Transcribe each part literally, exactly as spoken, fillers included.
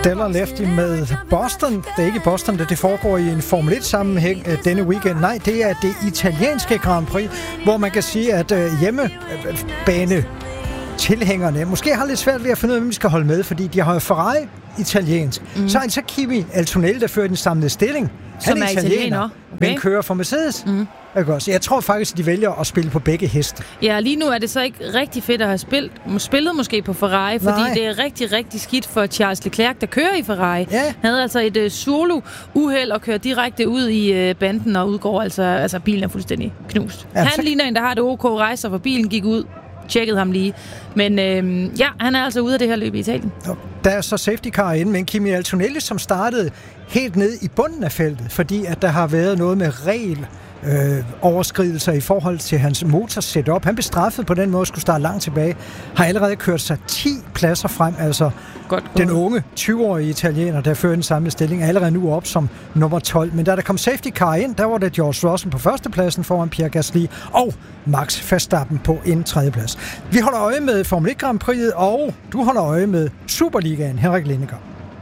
Stellar Lefty med Boston. Det er ikke Boston, det foregår i en Formel et-sammenhæng denne weekend. Nej, det er det italienske Grand Prix, hvor man kan sige, at hjemmebane tilhængerne måske har lidt svært ved at finde ud af, hvem vi skal holde med, fordi de har Ferrari italiensk. Mm. Så er det så Kimi Antonelli, der fører den samlede stilling. Han er italiener, italiener. Okay. Men kører for Mercedes. Mm. Så jeg tror faktisk, at de vælger at spille på begge heste. Ja, lige nu er det så ikke rigtig fedt at have spillet, spillet måske på Ferrari, fordi Nej. det er rigtig, rigtig skidt for Charles Leclerc, der kører i Ferrari. Ja. Han havde altså et uh, solo-uheld og kører direkte ud i uh, banden og udgår altså, altså bilen er fuldstændig knust. Ja, han så... ligner en, der har det OK rejser, for bilen gik ud. Tjekkede ham lige. Men øh, ja, han er altså ude af det her løb i Italien. Der er så safety car inde, men Kimi Antonelli, som startede helt ned i bunden af feltet, fordi at der har været noget med regel øh, overskridelser i forhold til hans motorsetup. Han blev straffet på den måde, skulle starte langt tilbage. Har allerede kørt sig ti pladser frem, altså godt, den unge tyve-årige italiener, der fører den samme stilling, er allerede nu op som nummer tolv. Men da der kom safety car ind, der var det George Russell på førstepladsen foran Pierre Gasly og Max Verstappen på en tredjeplads. Vi holder øje med Formel et Grand Prix'et, og du holder øje med Superligaen, Henrik Lindegaard.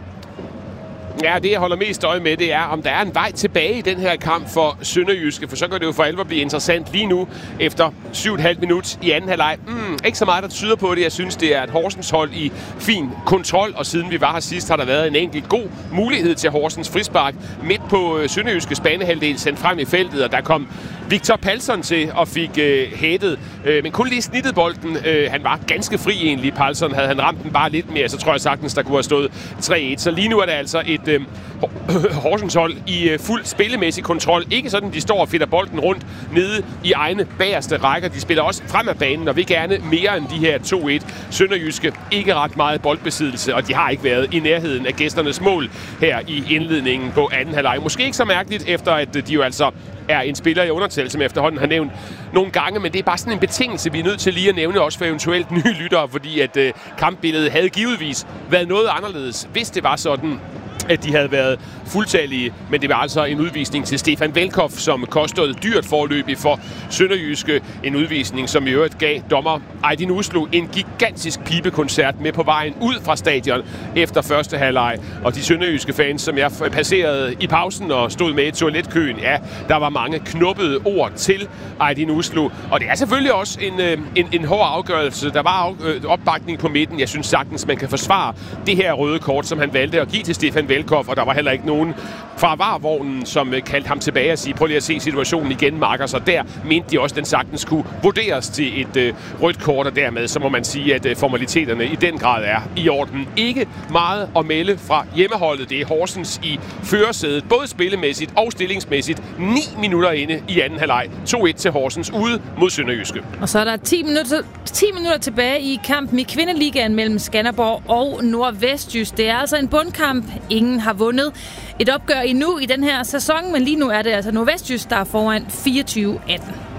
Ja, det jeg holder mest øje med, det er, om der er en vej tilbage i den her kamp for Sønderjyske, for så kan det jo for alvor blive interessant lige nu, efter syv og et halvt minut i anden halvleg. Mm, ikke så meget, der tyder på det. Jeg synes, det er et Horsens hold i fin kontrol, og siden vi var her sidst, har der været en enkelt god mulighed til Horsens frispark midt på Sønderjyskes banehalvdel, sendt frem i feltet, og der kom Victor Palsson til og fik øh, hættet, øh, men kun lige snittet bolden. Øh, han var ganske fri egentlig, Palsson. Havde han ramt den bare lidt mere, så tror jeg sagtens, der kunne have stået tre et. Så lige nu er det altså et øh, Horsens hold i øh, fuld spillemæssig kontrol. Ikke sådan, de står og fedter bolden rundt nede i egne bagerste rækker. De spiller også frem af banen, og vil gerne mere end de her to et. Sønderjyske ikke ret meget boldbesiddelse, og de har ikke været i nærheden af gæsternes mål her i indledningen på anden halvleg. Måske ikke så mærkeligt, efter at de jo altså er en spiller i undertal, som efterhånden har nævnt nogle gange, men det er bare sådan en betingelse, vi er nødt til lige at nævne også for eventuelt nye lyttere, fordi at øh, kampbilledet havde givetvis været noget anderledes, hvis det var sådan, at de havde været fuldtallige, men det var altså en udvisning til Stefan Velkoff, som kostede dyrt forløb for Sønderjyske. En udvisning, som i øvrigt gav dommer Aydin Uslu en gigantisk pibekoncert med på vejen ud fra stadion efter første halvleg. Og de sønderjyske fans, som jeg passerede i pausen og stod med i toiletkøen, ja, der var mange knuppede ord til Aydin Uslu. Og det er selvfølgelig også en, en, en hård afgørelse. Der var opbakning på midten. Jeg synes sagtens, man kan forsvare det her røde kort, som han valgte at give til Stefan Velkoff, og der var heller ikke nogen fra varvognen, som kaldte ham tilbage og sige, prøv lige at se situationen igen, Marker. Så der mente de også, at den sagtens kunne vurderes til et øh, rødt kort, og dermed så må man sige, at øh, formaliteterne i den grad er i orden. Ikke meget at melde fra hjemmeholdet. Det er Horsens i førersædet, både spillemæssigt og stillingsmæssigt. ni minutter inde i anden halvleg. to et til Horsens ude mod Sønderjyske. Og så er der ti minutter, ti minutter tilbage i kampen i kvindeligaen mellem Skanderborg og Nordvestjys. Det er altså en bundkamp. Ingen har vundet et opgør endnu i den her sæson, men lige nu er det altså Nordvestjys, der er foran fireogtyve atten.